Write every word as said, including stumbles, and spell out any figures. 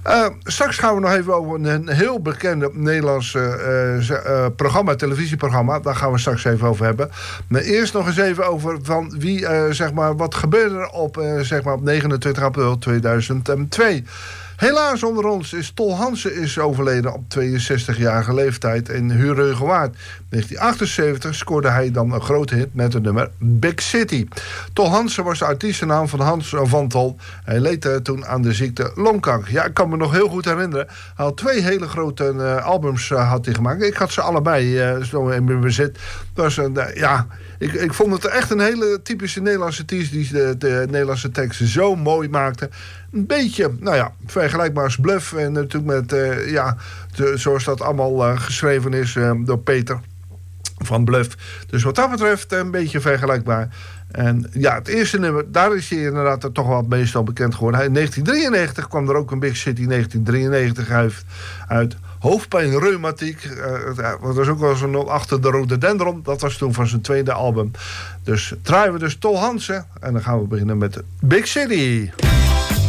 Uh, straks gaan we nog even over een heel bekende Nederlandse uh, uh, programma, televisieprogramma. Daar gaan we straks even over hebben. Maar eerst nog eens even over van wie, uh, zeg maar, wat gebeurde er op, uh, zeg maar op negenentwintig april tweeduizend twee. Helaas onder ons is Tol Hansen is overleden op tweeënzestigjarige leeftijd in Heureugewaard. negentien achtenzeventig scoorde hij dan een grote hit met het nummer Big City. Tol Hansen was de artiestennaam van Hans van Tol. Hij leed uh, toen aan de ziekte longkanker. Ja, ik kan me nog heel goed herinneren. Hij had twee hele grote uh, albums uh, had hij gemaakt. Ik had ze allebei uh, zo in mijn bezit. Was een, uh, ja, ik, ik vond het echt een hele typische Nederlandse artiest die de, de Nederlandse teksten zo mooi maakte. Een beetje, nou ja, vergelijkbaar als Bluff. En natuurlijk met, uh, ja, de, zoals dat allemaal uh, geschreven is uh, door Peter van Bluff. Dus wat dat betreft een beetje vergelijkbaar. En ja, het eerste nummer, daar is hij inderdaad toch wel het meest al bekend geworden. Hij, in negentien drieënnegentig kwam er ook een Big City negentien drieënnegentig uit. uit Hoofdpijn, reumatiek. Uh, dat was ook wel zo'n Achter de Rhododendron. Dat was toen van zijn tweede album. Dus draaien we dus Tol Hansen. En dan gaan we beginnen met Big City.